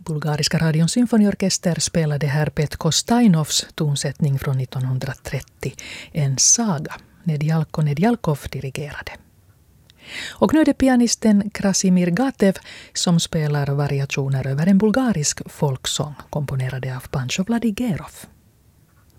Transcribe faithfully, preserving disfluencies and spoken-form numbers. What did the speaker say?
Bulgariska radions symfoniorkester spelade här Petko Stainovs tonsättning från nittonhundratrettio, En saga. Nedjalko Nedjalkov dirigerade. Och nu är det pianisten Krasimir Gatev som spelar variationer över en bulgarisk folksång komponerade av Pancho Vladigerov.